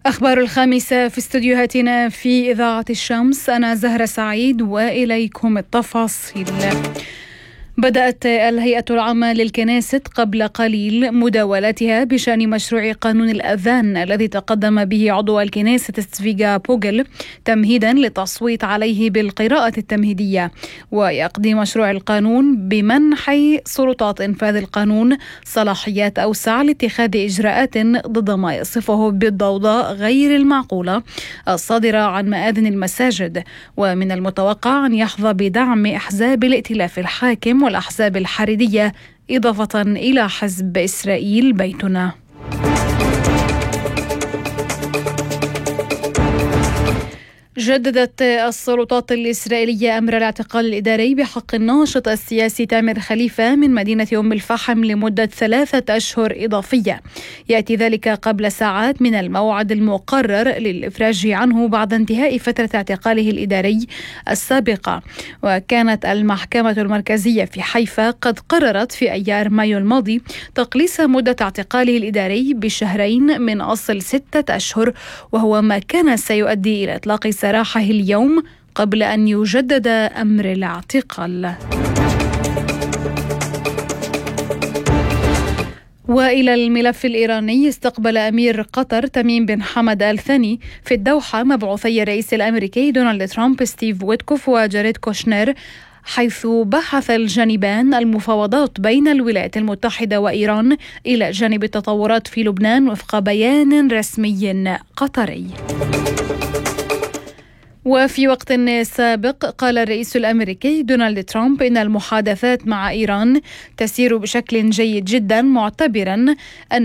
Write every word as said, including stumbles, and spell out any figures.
أخبار الخامسة في استديوهاتنا في إذاعة الشمس. أنا زهرة سعيد وإليكم التفاصيل. بدأت الهيئة العامة للكنائس قبل قليل مداولتها بشأن مشروع قانون الأذان الذي تقدم به عضو الكنيسة ستفيغا بوغل تمهيدا للتصويت عليه بالقراءة التمهيدية. ويقضي مشروع القانون بمنح سلطات إنفاذ القانون صلاحيات أوسع لاتخاذ إجراءات ضد ما يصفه بالضوضاء غير المعقولة الصادرة عن مآذن المساجد. ومن المتوقع أن يحظى بدعم أحزاب الائتلاف الحاكم والأحزاب الحريدية إضافة إلى حزب إسرائيل بيتنا. جددت السلطات الإسرائيلية أمر الاعتقال الإداري بحق الناشط السياسي تامر خليفة من مدينة أم الفحم لمدة ثلاثة أشهر إضافية. يأتي ذلك قبل ساعات من الموعد المقرر للإفراج عنه بعد انتهاء فترة اعتقاله الإداري السابقة. وكانت المحكمة المركزية في حيفا قد قررت في أيار مايو الماضي تقليص مدة اعتقاله الإداري بشهرين من أصل ستة أشهر، وهو ما كان سيؤدي إلى إطلاق سراحه اليوم قبل أن يجدد أمر الاعتقال. وإلى الملف الإيراني. استقبل أمير قطر تميم بن حمد آل ثاني في الدوحة مبعوثي الرئيس الأمريكي دونالد ترامب ستيف ويتكوف وجاريد كوشنر، حيث بحث الجانبان المفاوضات بين الولايات المتحدة وإيران إلى جانب التطورات في لبنان وفق بيان رسمي قطري. وفي وقت سابق قال الرئيس الأمريكي دونالد ترامب إن المحادثات مع إيران تسير بشكل جيد جدا، معتبرا أن